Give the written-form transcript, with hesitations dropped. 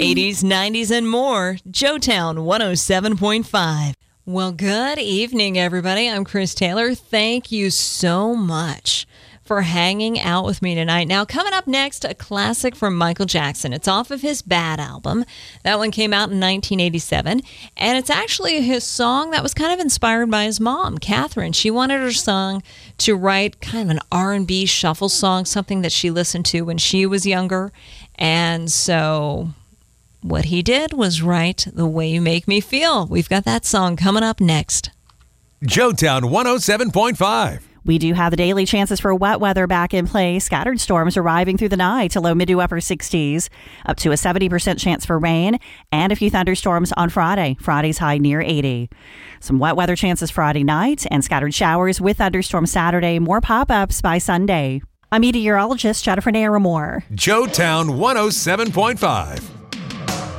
80s, 90s, and more. Joetown 107.5. Well, good evening, everybody. I'm Chris Taylor. Thank you so much for hanging out with me tonight. Now, coming up next, a classic from Michael Jackson. It's off of his Bad album. That one came out in 1987, and it's actually his song that was kind of inspired by his mom, Catherine. She wanted her song to write kind of an R&B shuffle song, something that she listened to when she was younger, and so what he did was write The Way You Make Me Feel. We've got that song coming up next. Joetown 107.5. We do have the daily chances for wet weather back in play. Scattered storms arriving through the night to low mid to upper 60s, up to a 70% chance for rain, and a few thunderstorms on Friday. Friday's high near 80. Some wet weather chances Friday night and scattered showers with thunderstorms Saturday. More pop-ups by Sunday. I'm meteorologist Jennifer Naramore. Joetown 107.5.